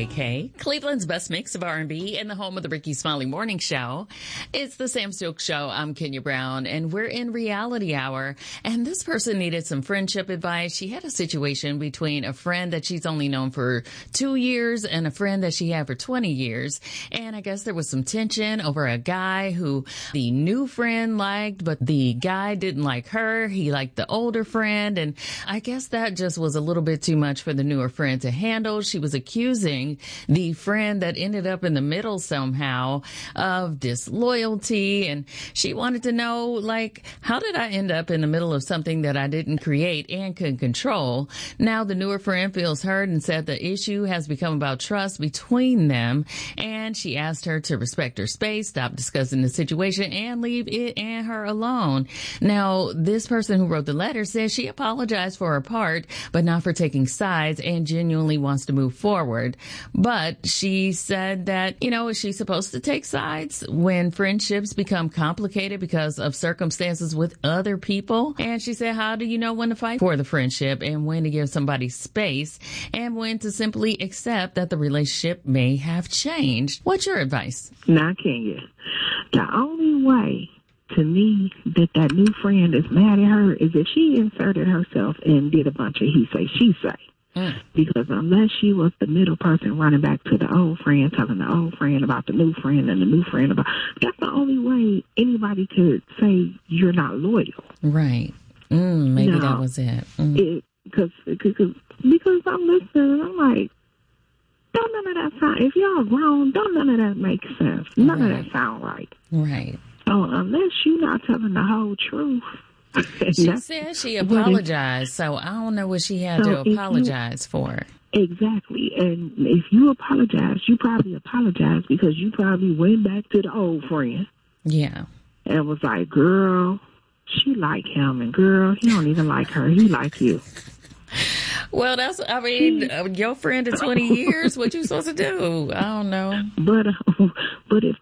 WKYK, Cleveland's best mix of R&B and the home of the Ricky Smiley Morning Show. It's the Sam Stokes Show. I'm Kenya Brown, and we're in Reality Hour. And this person needed some friendship advice. She had a situation between a friend that she's only known for 2 years and a friend that she had for 20 years. And I guess there was some tension over a guy who the new friend liked, but the guy didn't like her. He liked the older friend. And I guess that just was a little bit too much for the newer friend to handle. She was accusing the friend that ended up in the middle somehow of disloyalty. And she wanted to know, like, how did I end up in the middle of something that I didn't create and could control? Now the newer friend feels hurt and said the issue has become about trust between them. And she asked her to respect her space, stop discussing the situation, and leave it and her alone. Now, this person who wrote the letter says she apologized for her part, but not for taking sides, and genuinely wants to move forward. But she said that, is she supposed to take sides when friendships become complicated because of circumstances with other people? And she said, how do you know when to fight for the friendship and when to give somebody space and when to simply accept that the relationship may have changed? What's your advice? Now, Kenya, the only way to me that new friend is mad at her is if she inserted herself and did a bunch of he say, she say. Because unless she was the middle person running back to the old friend, telling the old friend about the new friend and the new friend about, that's the only way anybody could say you're not loyal. Right. Maybe that was it. Because I'm listening and I'm like, don't none of that sound, if y'all grown, don't none of that make sense. None of that sound right. Right. So unless you're not telling the whole truth. She said she apologized, so I don't know what she had to apologize for. Exactly. And if you apologize, you probably apologize because you probably went back to the old friend. Yeah. And was like, girl, she like him, and girl, he don't even like her. He like you. Well, your friend of 20 years, what you supposed to do? I don't know. But if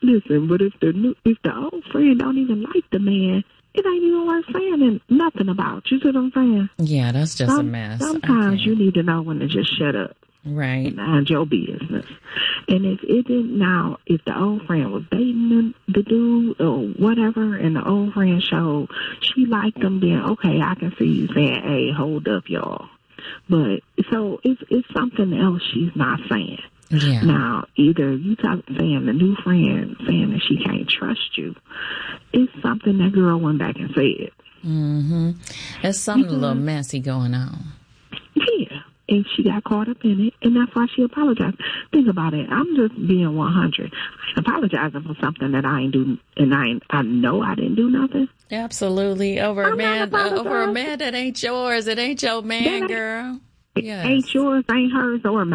the old friend don't even like the man, it ain't even worth saying nothing about. You see what I'm saying? Yeah, that's just a mess. Sometimes you need to know when to just shut up. Right. And mind your business. And if the old friend was dating the dude or whatever, and the old friend showed she liked him, then okay, I can see you saying, hey, hold up, y'all. But so it's something else she's not saying. Yeah. Now, either you saying the new friend saying that she can't trust you, it's something that girl went back and said. Mm-hmm. There's something a little messy going on. Yeah. And she got caught up in it, and that's why she apologized. Think about it. I'm just being 100. I'm apologizing for something that I ain't do, and I know I didn't do nothing. Absolutely. Over a man that ain't yours. It ain't your man, girl. Yes. Ain't yours, ain't hers, or mine.